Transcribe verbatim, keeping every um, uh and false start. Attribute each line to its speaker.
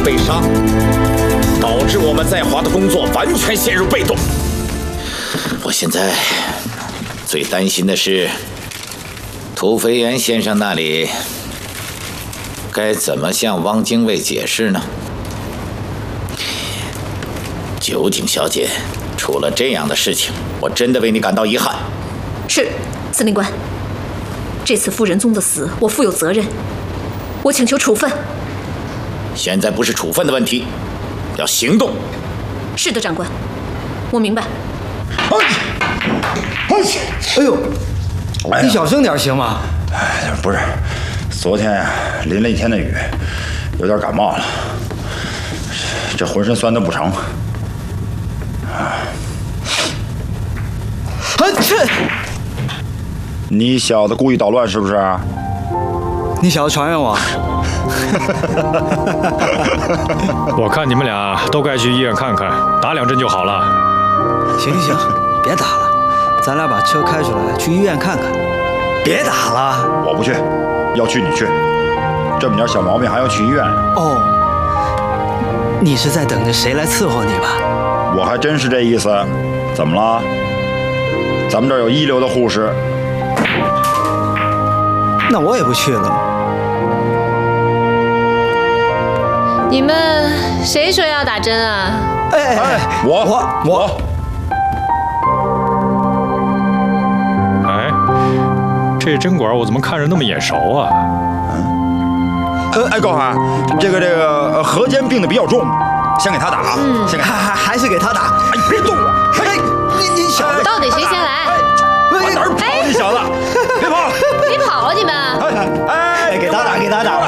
Speaker 1: 被杀，导致我们在华的工作完全陷入被动。我现在最担心的是，涂飞元先生那里该怎么向汪精卫解释呢？酒井小姐，出了这样的事情，我真的为你感到遗憾。
Speaker 2: 是，司令官。这次傅仁宗的死，我负有责任，我请求处分。
Speaker 1: 现在不是处分的问题，要行动。
Speaker 2: 是的，长官，我明白。
Speaker 3: 哎，哎呦，你小声点行吗？
Speaker 4: 哎，不是，昨天呀淋了一天的雨，有点感冒了，这浑身酸的不成。啊！
Speaker 3: 啊去！
Speaker 4: 你小子故意捣乱是不是？
Speaker 3: 你小子传染我！
Speaker 5: 我看你们俩都该去医院看看，打两针就好了。
Speaker 3: 行行行，别打了，咱俩把车开出来，去医院看看。别打了！
Speaker 4: 我不去，要去你去，这么点小毛病还要去医院？
Speaker 3: 哦，你是在等着谁来伺候你吧？
Speaker 4: 我还真是这意思。怎么了？咱们这儿有一流的护士。
Speaker 3: 那我也不去了。
Speaker 6: 你们谁说要打针啊？
Speaker 3: 哎哎哎，
Speaker 4: 我
Speaker 3: 我我。
Speaker 5: 哎，这针管我怎么看着那么眼熟啊？
Speaker 4: 呃，哎，高涵，这个这个呃河间病的比较重，先给他打，
Speaker 6: 嗯，
Speaker 4: 先给他，
Speaker 3: 还还是给他打。
Speaker 4: 哎，别动我！
Speaker 3: 哎，你你小子，
Speaker 6: 到底谁先来？
Speaker 4: 往哪儿跑？你小子，别跑！
Speaker 6: 别跑啊你们！
Speaker 4: 哎哎，
Speaker 3: 给他打，给他打。